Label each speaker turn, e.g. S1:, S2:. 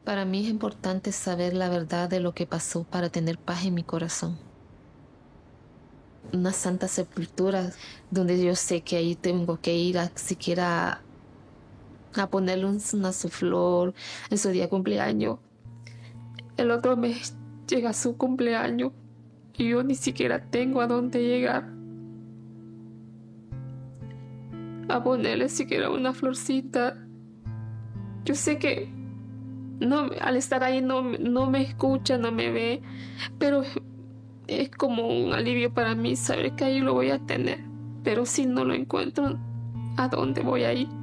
S1: Para mí es importante saber la verdad de lo que pasó para tener paz en mi corazón. Una santa sepultura donde yo sé que ahí tengo que ir a siquiera a ponerle una su flor en su día de cumpleaños. El otro mes llega su cumpleaños y yo ni siquiera tengo a dónde llegar a ponerle siquiera una florcita. Yo sé que no, al estar ahí no me escucha, no me ve, pero es como un alivio para mí saber que ahí lo voy a tener. Pero si no lo encuentro, ¿a dónde voy a ir?